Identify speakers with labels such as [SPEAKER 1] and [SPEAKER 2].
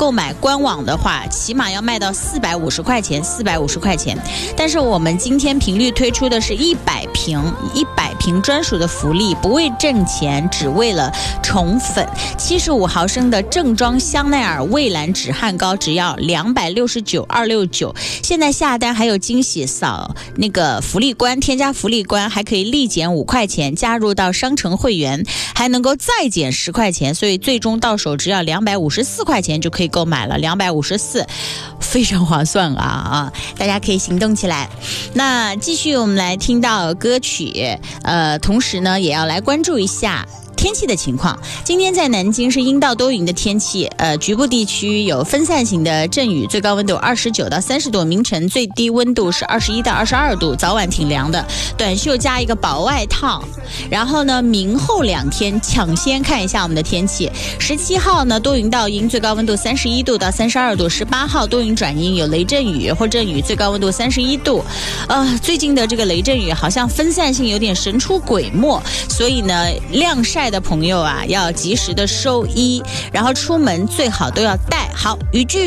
[SPEAKER 1] 购买官网的话，起码要卖到450块钱，450块钱。但是我们今天频率推出的是100瓶专属的福利，不为挣钱，只为了宠粉。75毫升的正装香奈儿蔚蓝止汗膏只要269.269，现在下单还有惊喜，扫那个福利关，添加福利关还可以立减5块钱，加入到商城会员还能够再减10块钱，所以最终到手只要254块钱就可以购买了，254非常划算啊！大家可以行动起来。那继续我们来听到歌曲，同时呢也要来关注一下天气的情况。今天在南京是阴到多云的天气，局部地区有分散型的阵雨，最高温度29到30度，明晨最低温度是21到22度，早晚挺凉的，短袖加一个薄外套。然后呢，明后2天抢先看一下我们的天气。17号呢多云到阴，最高温度31度到32度；18号多云转阴，有雷阵雨或阵雨，最高温度31度。最近的这个雷阵雨好像分散性有点神出鬼没，所以呢晾晒的朋友啊要及时的收衣，然后出门最好都要带好雨具。